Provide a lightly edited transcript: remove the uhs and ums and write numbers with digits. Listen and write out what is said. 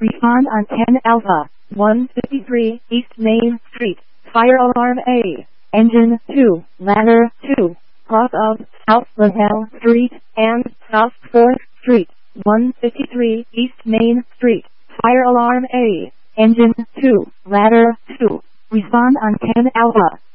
Respond on 10 Alpha, 153 East Main Street, Fire Alarm A. Engine 2, Ladder 2, cross of South LaSalle Street and South 4th Street, 153 East Main Street, Fire Alarm A. Engine 2, Ladder 2. Respond on 10 Alpha.